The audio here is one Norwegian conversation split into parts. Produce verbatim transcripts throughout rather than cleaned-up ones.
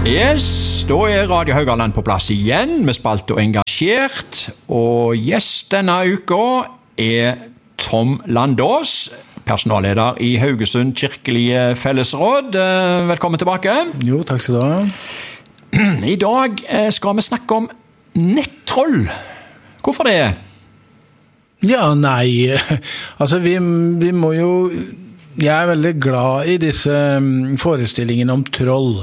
Yes, da er Radio Haugaland på plass igjen med spalt og engasjert, og gjest denne uka er Tom Landås, personalleder i Haugesund Kirkelige Fellesråd. Velkommen tilbake. Jo, takk skal du ha. I dag skal vi snakke om nettroll. Hvorfor det? Ja, nei, altså vi, vi må jo, jeg er veldig glad i disse forestillingene om troll.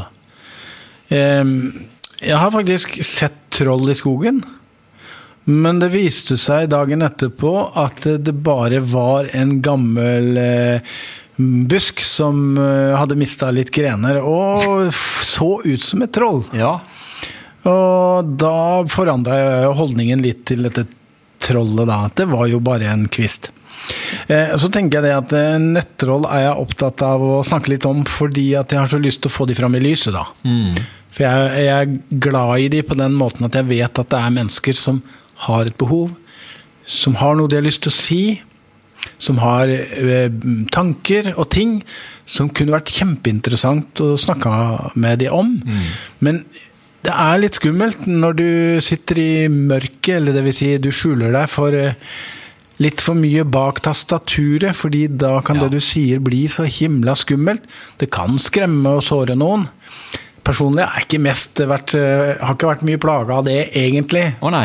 Jeg har faktisk sett troll i skogen, men det viste seg dagen etterpå at det bare var en gammel busk som hadde mistet litt grener og så ut som et troll. Ja. Og da forandret jeg holdningen litt til dette trollet da. Det var jo bare en kvist. Eh, så tenker jeg det at eh, nettroll er jeg opptatt av å snakke litt om fordi at jeg har så lyst til å få de fram i lyset da. Mm. For jeg, jeg er glad i de på den måten at jeg vet at det er mennesker som har et behov, som har noe de har lyst til å si, som har eh, tanker og ting som kunne vært kjempeinteressant å snakke med de om. Mm. Men det er litt skummelt når du sitter i mørket, eller det vil si du skjuler deg for litt for mye bak tastaturet, fordi da kan ja. Det du sier bli så himla skummelt. Det kan skremme og såre noen. Personlig har ikke mest vært, har ikke vært mye plaget av det egentlig. Å nei.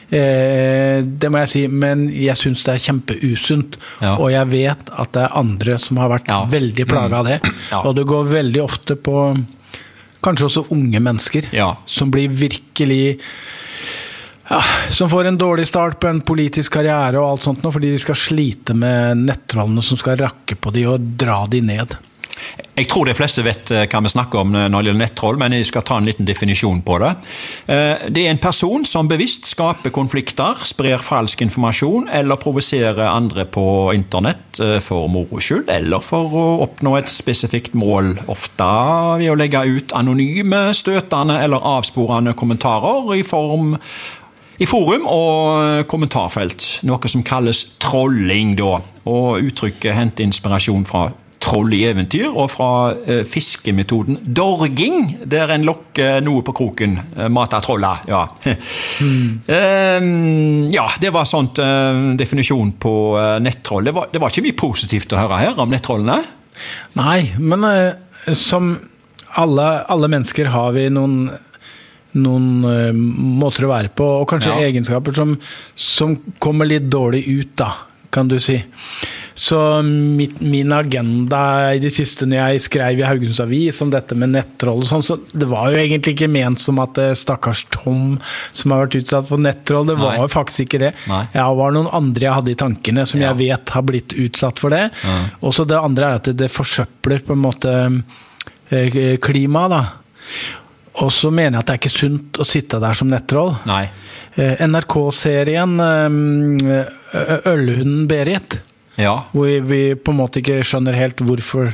Eh, det må jeg si, men jeg synes det er kjempeusunt, ja. Og jeg vet at det er andre som har vært ja. Veldig plaget av det. Ja. Og det går veldig ofte på kanskje også unge mennesker ja. Som blir virkelig ja, som får en dårlig start på en politisk karriere og alt sånt nå, fordi de skal slite med nettrollene som skal rakke på de og dra de ned. Jeg tror de fleste vet hva vi snakker om når det gjelder nettroll, men jeg skal ta en liten definisjon på det. Det er en person som bevisst skaper konflikter, sprer falsk informasjon eller provoserer andre på internett for moro skyld eller for å oppnå et spesifikt mål, ofte ved å legge ut anonyme, støtende eller avsporende kommentarer i form I forum og kommentarfelt, noe som kalles trolling da, og uttrykket henter inspirasjon fra troll i eventyr, og fra uh, fiskemetoden dorging, der en lokker noe på kroken, uh, mater troller, ja. mm. uh, ja, det var sånt uh, definisjon på uh, nettroll. Det var, det var ikke mye positivt å høre her om nettrollene. Nei, men uh, som alle, alle mennesker har vi noen noen uh, måter å være på, og kanskje ja. Egenskaper som, som kommer litt dårlig ut da, kan du si. Så mitt, min agenda i det siste når jeg skrev i Haugesunds Avis om dette med nettroll og sånn, så det var jo egentlig ikke ment som at det stakkars Tom som har vært utsatt for nettroll, det var Nei. Jo faktisk ikke det. Nei. Jeg var noen andre jeg hadde i tankene som ja. Jeg vet har blitt utsatt for det. Ja. Og så det andre er at det, det forsøpler på en måte eh, klima da. Og så mener jeg at det er ikke sunt å sitte der som nettroll. Nei. Eh, N R K-serien eh, Ølhunden Berit, ja. Hvor vi, vi på en måte ikke skjønner helt hvorfor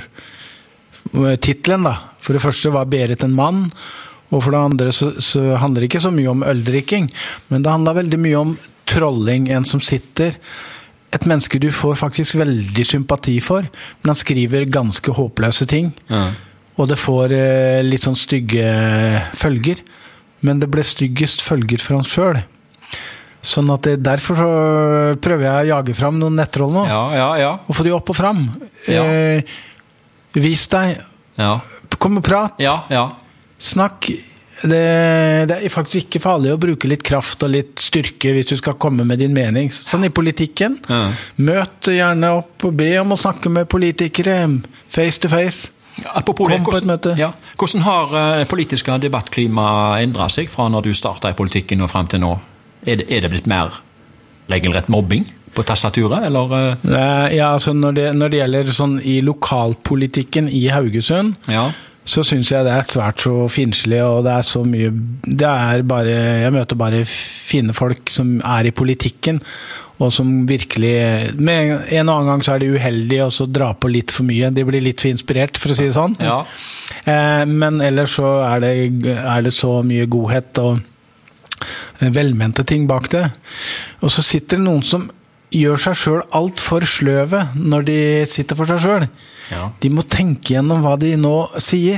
titlen da. For det første var Berit en mann, og for det andre så, så handler det ikke så mye om øldrikking, men det handler veldig mye om trolling, en som sitter, et menneske du får faktisk veldig sympati for, men han skriver ganske håpløse ting, ja. Og det får eh, litt sånn stygge følger, men det ble styggest følger for han selv. Sånn at det, derfor så prøver jeg å jage fram noen nettroll nå. Ja, ja, ja. Og få de opp og fram. Ja. Eh, vis deg. Ja. Kom og prat. Ja, ja. Snakk. Det, det er faktisk ikke farlig å bruke litt kraft og litt styrke hvis du skal komme med din mening. Sånn i politikken. Ja. Møt gjerne opp og be om å snakke med politikere face to face. Ja, apropos det, hvordan, ja, hvordan har uh, politiske debattklima endret seg fra når du startet i politikken og frem til nå? Er det, er det blitt mer regelrett mobbing på tastaturet, eller? Ja, altså når det, når det gjelder sånn i lokalpolitikken i Haugesund, ja. Så synes jeg det er svært så finslig, og det er så mye, det er bare, jeg møter bare fine folk som er i politikken, og som virkelig, med en og annen gang så er de uheldige, og så drar på litt for mye, de blir litt for inspirert, for å si det sånn. Ja. Eh, men ellers så er det, er det så mye godhet, og velmente ting bak det. Og så sitter det noen som gjør seg selv alt for sløve når de sitter for seg selv. Ja. De må tenke gjennom hva de nå sier,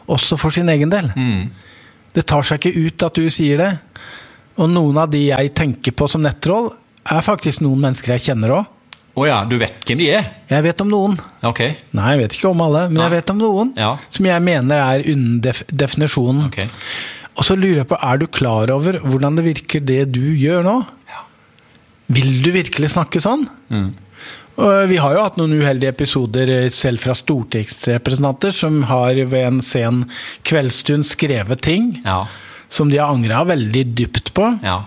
også for sin egen del. Mm. Det tar seg ikke ut at du sier det. Og noen av de jeg tenker på som nettroll, er faktisk noen mennesker jeg kjenner også. Åja, du vet hvem de er? Jeg vet om noen. Ok. Nei, jeg vet ikke om alle, men Nei. jeg vet om noen, ja. som jeg mener er under def definisjonen. Ok. Og så lurer jeg på, er du klar over hvordan det virker det du gjør nå? Ja. Vil du virkelig snakke sånn? Mm. Og vi har jo hatt noen uheldige episoder selv fra stortingsrepresentanter som har ved en sen kveldsstund skrevet ting Ja. som de har angret veldig dypt på. Ja.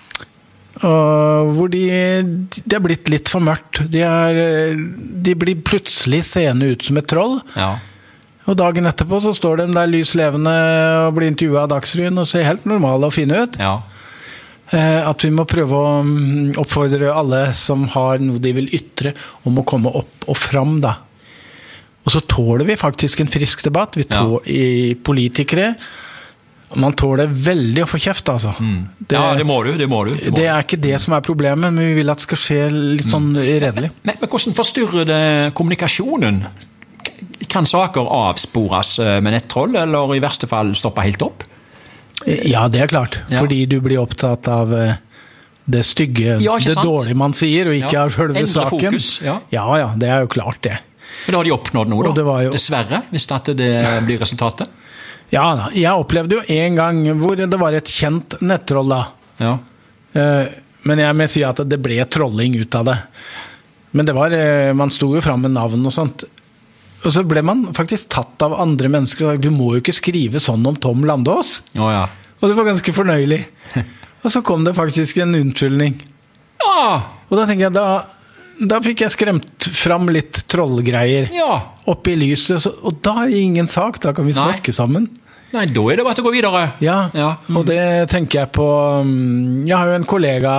Og hvor de, de har blitt litt for mørkt. De, er, de blir plutselig seende ut som et troll. Ja. Og dagen etterpå så står de der lys levende og blir intervjuet av Dagsrevyen og ser helt normale og fine ut. Ja. At vi må prøve å oppfordre alle som har noe de vil ytre, om å komme opp og fram da. Og så tåler vi faktisk en frisk debatt. Vi tåler, ja. I politikere, man tåler veldig å få kjeft, altså. Mm. Det, ja, det må du, det må du. Det, må det er ikke det som er problemet, men vi vil at det skal skje litt sånn redelig. Men, men hvordan forstyrrer det kommunikasjonen? Kan saker avspores med nettroll, eller i verste fall stoppe helt opp? Ja, det er klart. Ja. Fordi du blir opptatt av det stygge, ja, det dårlige man sier, og ikke ja. Av selve saken. Fokus, ja. Ja, ja, det er jo klart det. Men da har de oppnådd noe, da? Jo... Dessverre, hvis det blir resultatet? Ja, da. Jeg opplevde jo en gang hvor det var et kjent nettroll da. Ja. Men jeg må si at det ble trolling ut av det. Men det var, man stod jo frem med navn og sånt. Og så ble man faktisk tatt av andre mennesker. Du må jo ikke skrive sånn om Tom Landås. Oh, ja. Og det var ganske fornøyelig. Og så kom det faktisk en unnskyldning. Ja. Og da tenker jeg, da, da fikk jeg skremt fram litt trollgreier ja. Opp i lyset. Så, og da er det ingen sak, da kan vi snakke Nei. Sammen. Nei, da er det bare til å gå videre. Ja, ja. Mm. Og det tenker jeg på. Jeg har jo en kollega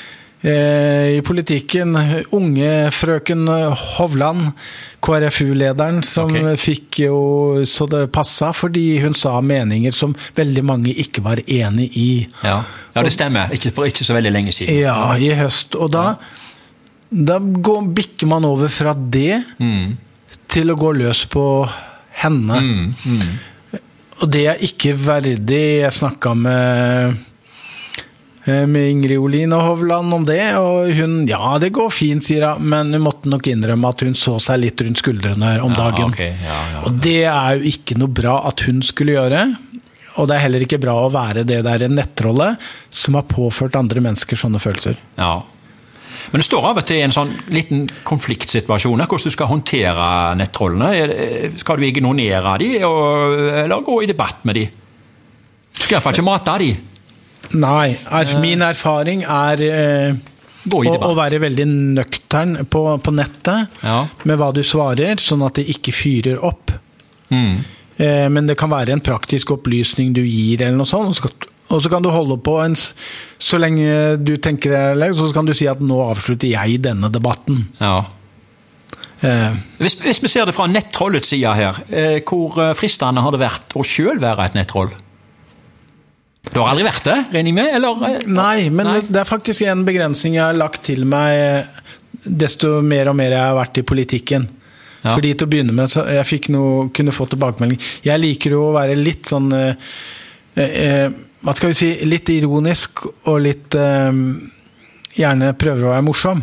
eh, i politikken, unge frøken Hovland, K R F U-lederen, som okay. Fikk jo så det passet, fordi hun sa meninger som veldig mange ikke var enig i. Ja, ja det stemmer. Ikke for ikke så veldig lenge siden. Ja, i høst. Og da, ja. Da går, bikker man over fra det mm. til å gå løs på henne. Mm. Mm. Og det er ikke verdig. Jeg snakket med... med Ingrid Olin og Hovland om det, og hun, ja, det går fint, sier hun, men hun måtte nok innrømme at hun så seg litt rundt skuldrene om dagen. Ja, okay. ja, ja. Og det er jo ikke noe bra at hun skulle gjøre, og det er heller ikke bra å være det der nettrollet som har påført andre mennesker sånne følelser. Ja. Men det står av og til en sånn liten konfliktsituasjon, hvordan du skal håndtere nettrollene. Skal du ignorere de, eller gå i debatt med de? Du skal i hvert fall ikke mate de. Nei, er, min erfaring er eh, å, å være veldig nøktern på, på nettet ja. Med hva du svarer, sånn at det ikke fyrer opp. Mm. Eh, men det kan være en praktisk opplysning du gir, eller noe sånt, og så, og så kan du holde på en, så lenge du tenker det, så kan du si at nå avslutter jeg denne debatten. Ja. Eh. Hvis, hvis vi ser det fra nettrollets side her, eh, hvor fristende har det vært å selv være et nettroll? Du har aldri vært det, regner jeg med? Eller? Nei, men Nei. Det er faktisk en begrensning jeg har lagt til meg desto mer og mer jeg har vært i politikken. Ja. Fordi til å begynne med, så jeg fikk noe, kunne få tilbakemelding. Jeg liker jo å være litt sånn, eh, eh, hva skal vi si, litt ironisk og litt, eh, gjerne prøver å være morsom.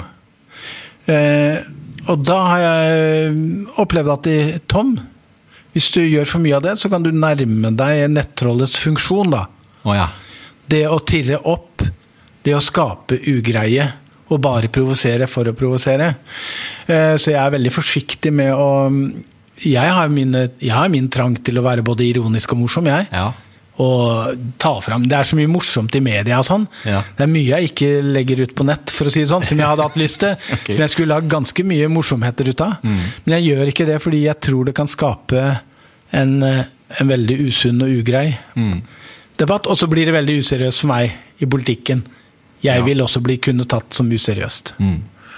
Eh, og da har jeg opplevd at i Tom, hvis du gjør for mye av det, så kan du nærme deg nettrollets funksjon da. Oh, ja. Det å tirre opp, det å skape ugreie og bare provosere for å provosere. Så jeg er veldig forsiktig med å... Jeg har, mine, jeg har min trang til å være både ironisk og morsom, jeg. Ja. Og ta frem. Det er så mye morsomt i media og sånn. Ja. Det er mye jeg ikke legger ut på nett, for å si det sånn, som jeg hadde hatt lyst til. Okay. For jeg skulle ha ganske mye morsomheter ut av. Mm. Men jeg gjør ikke det, fordi jeg tror det kan skape en, en veldig usunn og ugrei. Mm. Debatt, og så blir det veldig useriøst for meg i politikken. Jeg ja. Vil også bli kunne tatt som useriøst. Mm.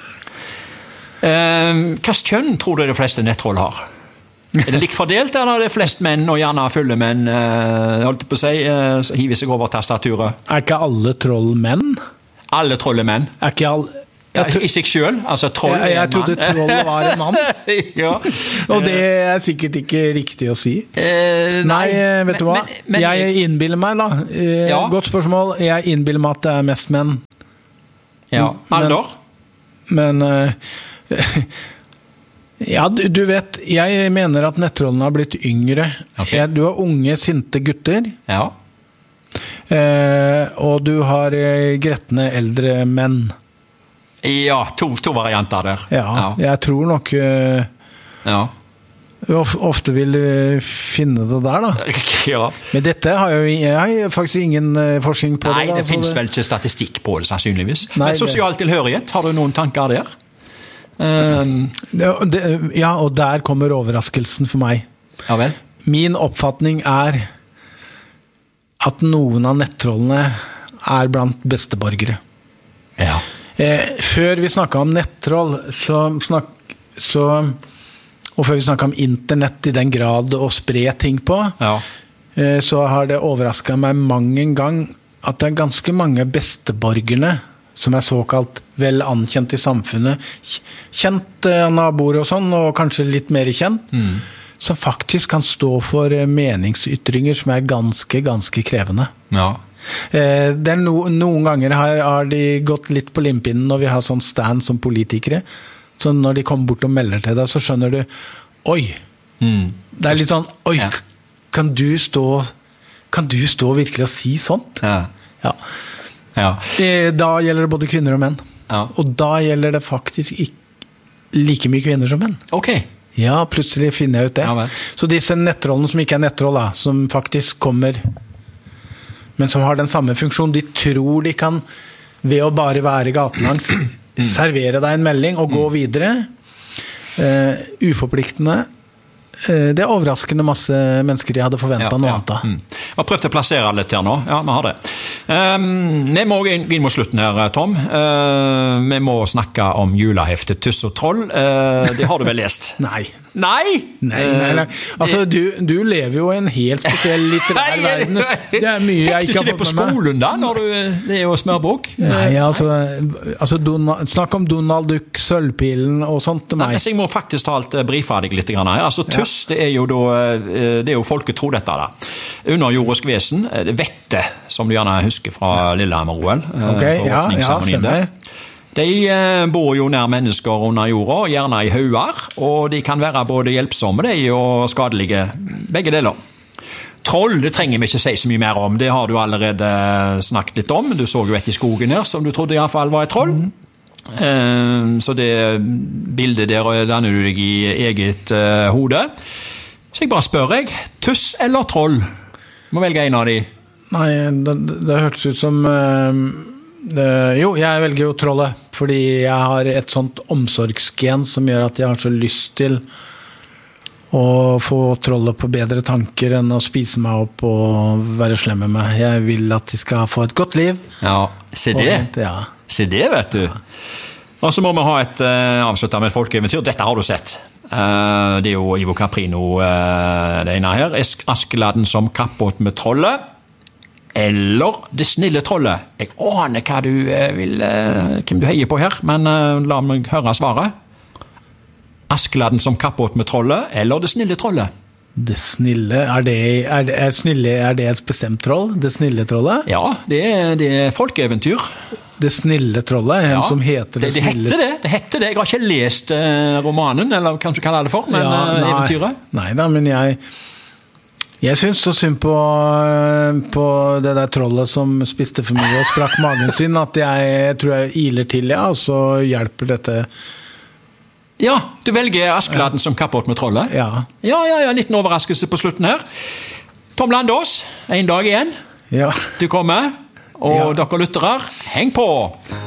Eh, hva kjønn tror du de fleste nettroll har? Er det likt fordelt, eller er det flest menn, og gjerne fulle menn, eh, holdt på å si, eh, hiver seg over tastaturet? Er ikke alle troll menn? Alle troll er menn? Er ikke all... I seg selv, altså troll jeg, jeg trodde troll var en mann. Ja. Og det er sikkert ikke riktig å si. Eh, nei, nei, vet du hva? Men, men, jeg innbiller meg da. Eh, ja. Godt spørsmål. Jeg innbiller meg at det er mest menn. Ja, alder? Men, men uh, ja, du, du vet, jeg mener at nettrollene har blitt yngre. Okay. Du har unge, sinte gutter. Ja. Eh, og du har eh, gretne eldre menn. Ja, to, to varianter der. Ja, ja. Jeg tror nok eh, ja. of, ofte vil du finne det der da. Ja. Men dette har jo jeg har faktisk ingen eh, forskning på. Nei, det. Nei, det finnes det... vel ikke statistikk på det, sannsynligvis. Nei, Men sosial tilhørighet, har du noen tanker der? Um... Det, det, ja, og der kommer overraskelsen for meg. Ja vel? Min oppfatning er at noen av nettrollene er blant besteborgere. Ja. Eh, før vi snakket om nettroll, så, snak, så, og før vi snakket om internett i den grad å spre ting på, ja. eh, så har det overrasket meg mange en gang at det er ganske mange besteborgerne som er såkalt vel ankjent i samfunnet, kjent eh, naboer og sånn, og kanskje litt mer kjent, mm. som faktisk kan stå for meningsytringer som er ganske, ganske krevende. Ja. Eh, det er no, noen ganger har, har de gått litt på limpinnen når vi har sånn stand som politikere, så når de kommer bort og melder til deg, så skjønner du, oi, mm. det er litt sånn, oi, ja. kan du stå, kan du stå virkelig og si sånt? Ja. Ja. Ja. Eh, da gjelder det både kvinner og menn. Ja. Og da gjelder det faktisk ikke like mye kvinner som menn. Ok. Ja, plutselig finner jeg ut det. Ja, så disse nettrollene som ikke er nettroll, da, som faktisk kommer, men som har den samme funksjonen, de tror de kan, ved å bare være gatelangs, servere deg en melding og gå videre. Uh, uforpliktende. Uh, det er overraskende masse mennesker de hadde forventet ja, noe ja. annet av. Mm. Jeg har prøvd å plassere litt her nå. Ja, vi har det. Um, vi må inn, inn mot slutten her, Tom. Uh, vi må snakke om juleheftet Tuss og Troll. Uh, det har du vel lest? Nei. Nei? Nei, nei, nei. Altså, du, du lever jo i en helt spesiell litterær verden. Det er mye jeg ikke har fått med meg. Fikk du ikke det på skolen da, når du, det er jo smørbok? Nei, altså, altså Donald, snakk om Donald Duck, Sølvpilen og sånt til meg. Nei, jeg må faktisk talt brifa deg litt grann her. Altså, Tuss, ja. det er jo da, det er jo folketro dette da. Underjordisk vesen, det vette, som du gjerne husker fra Lillehammer-O L. Ok, ja, ja, stemmer. De bor jo nær mennesker under jorda, gjerne i hauger, og de kan være både hjelpsomme de, og skadelige, begge deler. Troll, det trenger vi ikke si så mye mer om, det har du allerede snakket litt om. Du så jo et i skogen her, som du trodde i hvert fall var et troll. Mm. Så det bildet der danner du deg i eget uh, hode. Så jeg bare spør jeg, tuss eller troll? Du må velge en av de. Nei, det, det hørtes ut som... Uh... Uh, jo, jeg velger jo trollet, fordi jeg har et sånt omsorgsgen som gjør at jeg har så lyst til å få trollet på bedre tanker enn å spise meg opp og være slem med meg. Jeg vil at de skal få et godt liv. Ja, se det. Og, ja. Se det, vet du. Ja. Og så må vi ha et uh, avsluttet med et folkeeventyr. Dette har du sett. Uh, det er jo Ivo Caprino, uh, det ene her. Askeladden som kappåt med trollet. Eller Det snille trollet. Jeg aner hva du vil, hvem du heier på her, men la meg høre svaret. Askeladden som kappåt med trollet, eller Det snille trollet? Det snille, er det, er det, er snille, er det et bestemt troll? Det snille trollet? Ja, det er, det er folkeeventyr. Det snille trollet, en ja, som heter Det, det snille... Det, det heter det. Jeg har ikke lest uh, romanen, eller hva du kaller det for, men ja, nei, eventyret. Nei da, men jeg... Jeg synes så synd på, på det der trollet som spiste for mye og sprakk magen sin, at jeg, jeg tror jeg iler til, ja, og så hjelper dette. Ja, du velger Askeladden ja. som kappåt med trollet? Ja. Ja, ja, ja, en liten overraskelse på slutten her. Tom Landås, en dag igjen. Ja. Du kommer, og ja. dere lyttere, heng på!